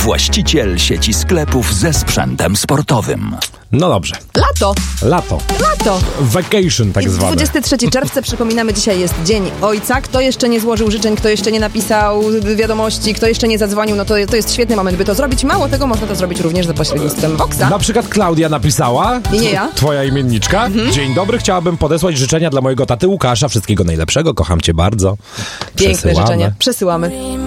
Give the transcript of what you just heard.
właściciel sieci sklepów ze sprzętem sportowym. No dobrze. Lato. Vacation tak I zwane. 23 czerwca, przypominamy, dzisiaj jest Dzień Ojca. Kto jeszcze nie złożył życzeń, kto jeszcze nie napisał wiadomości, kto jeszcze nie zadzwonił, no to jest świetny moment, by to zrobić. Mało tego, można to zrobić również za pośrednictwem Voxa. Na przykład Klaudia napisała, I nie ja. twoja imienniczka. Dzień dobry, chciałabym podesłać życzenia dla mojego taty Łukasza. Wszystkiego najlepszego, kocham cię bardzo. Piękne Przesyłamy. życzenie. Przesyłamy.